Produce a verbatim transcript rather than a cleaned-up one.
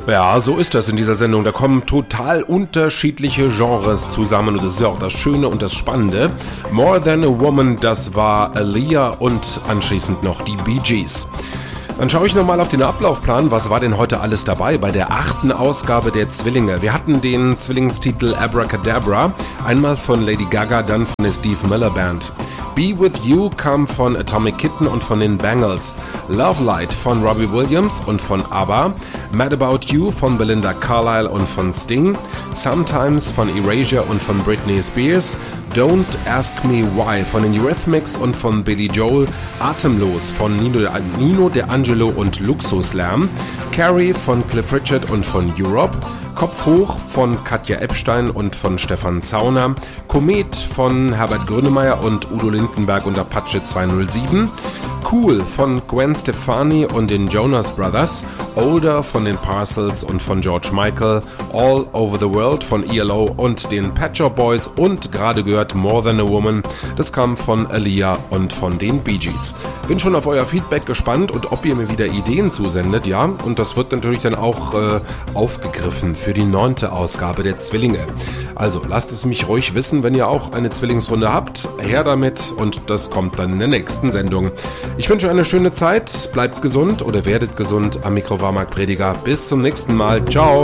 Ja, so ist das in dieser Sendung. Da kommen total unterschiedliche Genres zusammen und das ist ja auch das Schöne und das Spannende. More Than a Woman, das war Aaliyah und anschließend noch die Bee Gees. Dann schaue ich nochmal auf den Ablaufplan. Was war denn heute alles dabei bei der achten Ausgabe der Zwillinge? Wir hatten den Zwillingstitel Abracadabra, einmal von Lady Gaga, dann von der Steve Miller Band. Be With You kam von Atomic Kitten und von den Bangles. Love Light von Robbie Williams und von ABBA. Mad About You von Belinda Carlisle und von Sting. Sometimes von Erasure und von Britney Spears. Don't Ask Me Why von den Eurythmics und von Billy Joel. Atemlos von Nino, Nino D'Angelo und Luxuslärm. Carrie von Cliff Richard und von Europe. Kopf hoch von Katja Epstein und von Stefan Zauner. Komet von Herbert Grönemeyer und Udo Lindenberg und Apache zweihundertsieben. Cool von Gwen Stefani und den Jonas Brothers. Older von den Parcels und von George Michael. All Over the World von E L O und den Pet Shop Boys und gerade gehört More Than a Woman. Das kam von Aaliyah und von den Bee Gees. Bin schon auf euer Feedback gespannt und ob ihr mir wieder Ideen zusendet, ja. Und das wird natürlich dann auch äh, aufgegriffen für die neunte Ausgabe der Zwillinge. Also lasst es mich ruhig wissen, wenn ihr auch eine Zwillingsrunde habt. Her damit und das kommt dann in der nächsten Sendung. Ich wünsche eine schöne Zeit, bleibt gesund oder werdet gesund. Am Mikro war Marc Prediger. Bis zum nächsten Mal. Ciao.